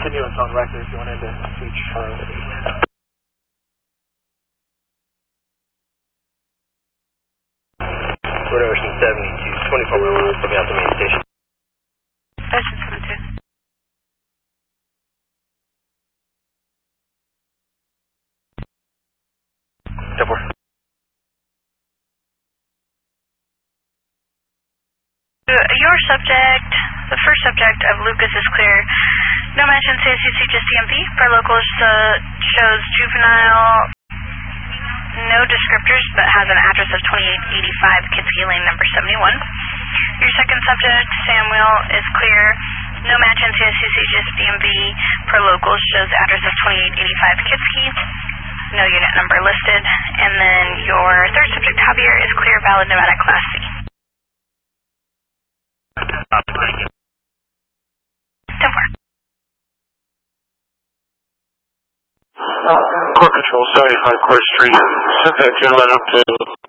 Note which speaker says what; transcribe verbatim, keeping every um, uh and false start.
Speaker 1: continuance on record if you wanted to speech.
Speaker 2: Road Ocean seventy-two, twenty-four mile miles, stepping out the main station.
Speaker 3: Ocean seventy-two.
Speaker 2: ten four.
Speaker 3: Your subject, the first subject of Lucas is clear. No mention C S U C, just D M V. Per locals uh, shows juvenile, no descriptors, but has an address of twenty-eight eighty-five Kitski Lane, number seventy-one. Your second subject, Samuel, is clear. No match in C S U C, just D M V. Per locals shows address of twenty-eight eighty-five Kitski. No unit number listed. And then your third subject, Javier, is clear, valid Nevada Class C. ten four.
Speaker 4: Court Control, seventy-five Court Street. Send that gentleman up to